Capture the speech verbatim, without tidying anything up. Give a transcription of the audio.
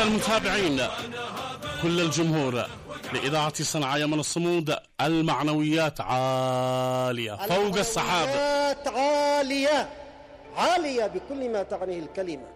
المتابعين، كل الجمهور لإذاعة صنعاء من الصمود، المعنويات عالية فوق السحاب، المعنويات عالية عالية بكل ما تعنيه الكلمة.